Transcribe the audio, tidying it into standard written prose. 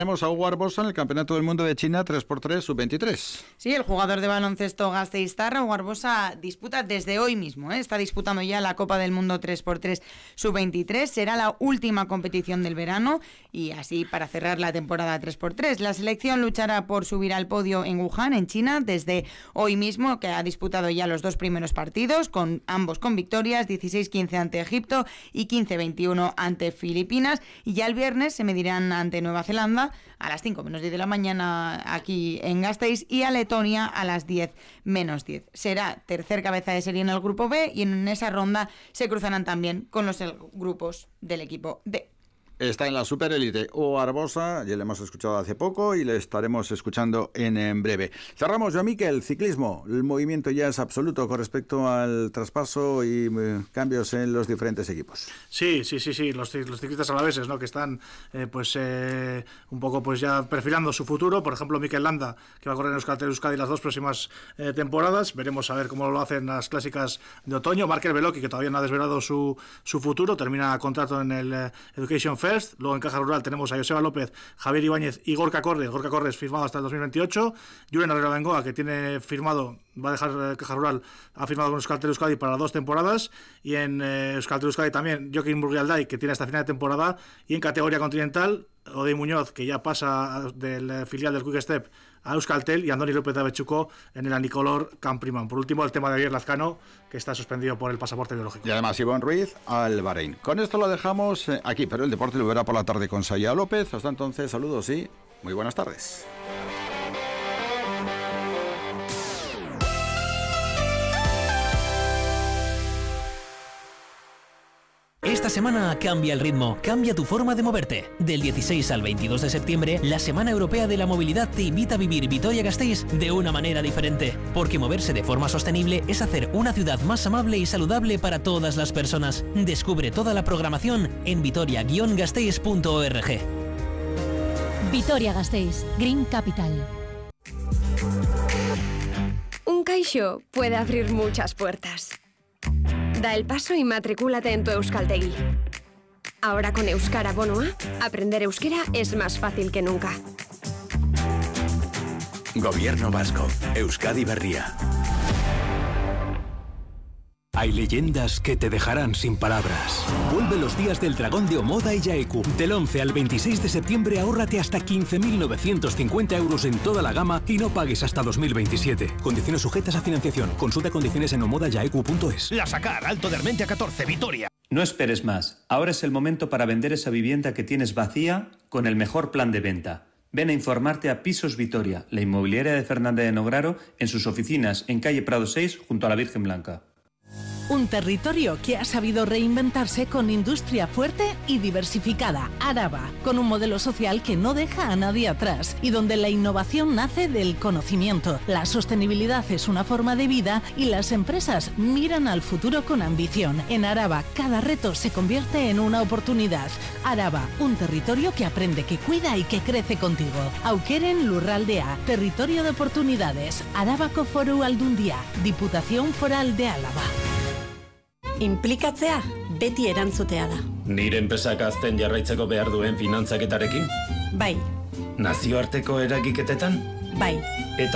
Tenemos a Hugo Arbosa en el Campeonato del Mundo de China 3x3 sub-23. Sí, el jugador de baloncesto gasteiztarra, Hugo Arbosa, disputa desde hoy mismo. Está disputando ya la Copa del Mundo 3x3 sub-23. Será la última competición del verano y así para cerrar la temporada 3x3. La selección luchará por subir al podio en Wuhan, en China, desde hoy mismo, que ha disputado ya los dos primeros partidos, con ambos con victorias, 16-15 ante Egipto y 15-21 ante Filipinas. Y ya el viernes se medirán ante Nueva Zelanda a las 5 menos 10 de la mañana aquí en Gasteiz y a Letonia a las 10 menos 10. Será tercer cabeza de serie en el grupo B y en esa ronda se cruzarán también con los grupos del equipo D. Está en la superélite Hugo Arbosa, ya le hemos escuchado hace poco y le estaremos escuchando en breve. Cerramos, Joan Miquel, ciclismo. El movimiento ya es absoluto con respecto al traspaso y cambios en los diferentes equipos. Sí, los ciclistas alaveses, ¿no? Que están un poco pues ya perfilando su futuro. Por ejemplo, Mikel Landa, que va a correr en Euskaltel Euskadi las dos próximas temporadas. Veremos a ver cómo lo hacen las clásicas de otoño. Markel Beloki, que todavía no ha desvelado su futuro, termina contrato en el Education Fair. Luego en Caja Rural tenemos a Joseba López, Javier Ibáñez y Gorka Corres firmado hasta el 2028. Julen Herrera Bengoa, que tiene firmado, va a dejar Caja Rural, ha firmado con Euskaltel Euskadi para 2 temporadas. Y en Euskaltel Euskadi también Joaquín Burrialdai, que tiene hasta final de temporada. Y en categoría continental, Odey Muñoz, que ya pasa del filial del Quick Step a Euskaltel, y Andoni López de Avechuco en el Anicolor Campriman. Por último, el tema de Javier Lazcano, que está suspendido por el pasaporte biológico. Y además Ivonne Ruiz al Bahrein. Con esto lo dejamos aquí, pero el deporte lo verá por la tarde con Saya López. Hasta entonces, saludos y muy buenas tardes. Esta semana cambia el ritmo, cambia tu forma de moverte. Del 16 al 22 de septiembre, la Semana Europea de la Movilidad te invita a vivir Vitoria-Gasteiz de una manera diferente. Porque moverse de forma sostenible es hacer una ciudad más amable y saludable para todas las personas. Descubre toda la programación en vitoria-gasteiz.org. Vitoria-Gasteiz, Green Capital. Un caixo puede abrir muchas puertas. Da el paso y matricúlate en tu Euskaltegi. Ahora con Euskara Bono A, aprender euskera es más fácil que nunca. Gobierno vasco, Euskadi Berria. Hay leyendas que te dejarán sin palabras. Vuelve los días del dragón de Omoda y Yaeku. Del 11 al 26 de septiembre ahórrate hasta 15.950 euros en toda la gama y no pagues hasta 2027. Condiciones sujetas a financiación. Consulta condiciones en omodayaeku.es. La Sacar, Alto de Armentia 14, Vitoria. No esperes más. Ahora es el momento para vender esa vivienda que tienes vacía con el mejor plan de venta. Ven a informarte a Pisos Vitoria, la inmobiliaria de Fernández de Nograro, en sus oficinas en calle Prado 6, junto a la Virgen Blanca. Un territorio que ha sabido reinventarse con industria fuerte y diversificada. Araba, con un modelo social que no deja a nadie atrás y donde la innovación nace del conocimiento. La sostenibilidad es una forma de vida y las empresas miran al futuro con ambición. En Araba, cada reto se convierte en una oportunidad. Araba, un territorio que aprende, que cuida y que crece contigo. Aukeren Lurraldea, territorio de oportunidades. Arabako Foru Aldundia, Diputación Foral de Álava. Inplikatzea beti erantzutea da. Nire enpresak azten jarraitzeko behar duen finantzaketarekin? Bai. Nazioarteko eragiketetan? Bai. Eta